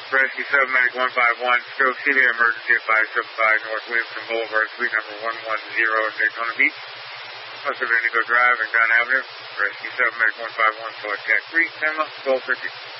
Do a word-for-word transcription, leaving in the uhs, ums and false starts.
Rescue seven Medic one five one, Stroke City, emergency at five seven five North Williamson Boulevard, suite number one one zero, Daytona Beach. West of Indigo Drive and Gun Avenue. Rescue seven Medic one five one, select Cat three, ten twelve fifty.